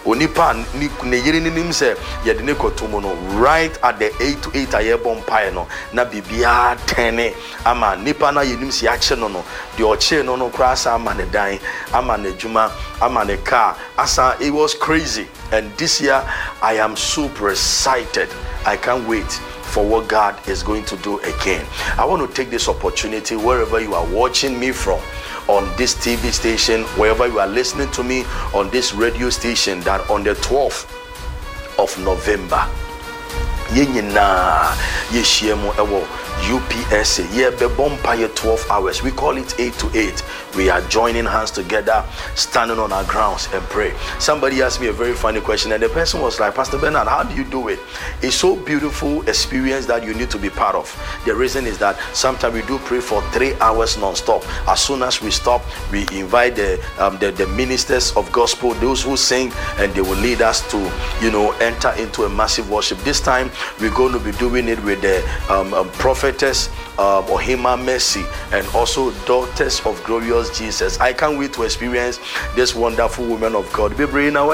onipa ne yere nim se ye de ne kotomo no right at the 8 to 8 aye bompae no na bibia tene ama nipa na yenim se ache no no de oche no no kra asa ama ne dan ama ne djuma ama ne car asa. It was crazy, and this year I am super excited. I can't wait for what God is going to do again. I want to take this opportunity wherever you are watching me from, on this TV station, wherever you are listening to me on this radio station, that on the 12th of November, yenyina yeshiemu ewo UPSA be bompaye 12 hours. We call it 8 to 8. We are joining hands together, standing on our grounds and pray. Somebody asked me a very funny question, and the person was like, Pastor Bernard, how do you do it? It's so beautiful experience that you need to be part of. The reason is that sometimes we do pray for 3 hours non-stop. As soon as we stop, we invite the ministers of gospel, those who sing, and they will lead us to, enter into a massive worship. This time we're going to be doing it with the prophetess Ohima Mercy and also Daughters of Glorious Jesus. I can't wait to experience this wonderful woman of God. And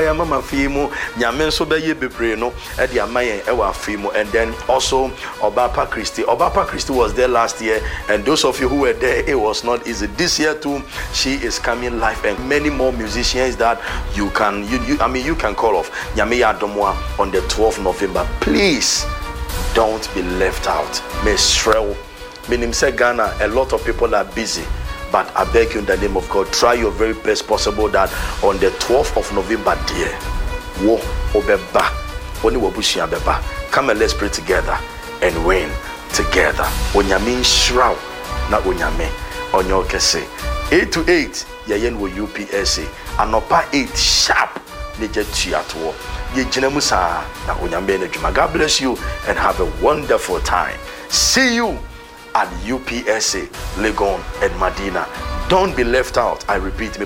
then also Obapa Christie. Obapa Christie was there last year, and those of you who were there, it was not easy. This year too, she is coming live, and many more musicians that you can call off. Nyame Adomwa on the 12th November. Please don't be left out. Miss Shrell, meaning say Ghana, a lot of people are busy, but I beg you in the name of God, try your very best possible that on the 12th of November, dear, wo obeba, oni wabushi abeba. Come and let's pray together and win together. Onyame Shrell, na onyame onyo kese. 8 to 8, yayen wo UPSA. Anopa 8 sharp. God bless you and have a wonderful time. See you at UPSA, Legon and Medina. Don't be left out. I repeat,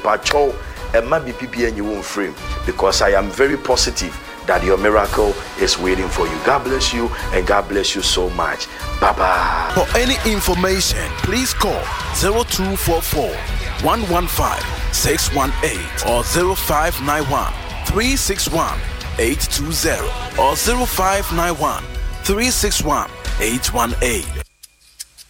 because I am very positive that your miracle is waiting for you. God bless you, and God bless you so much. Bye bye. For any information, please call 0244 115 618 or 0591 361 820 or 0591 361 818.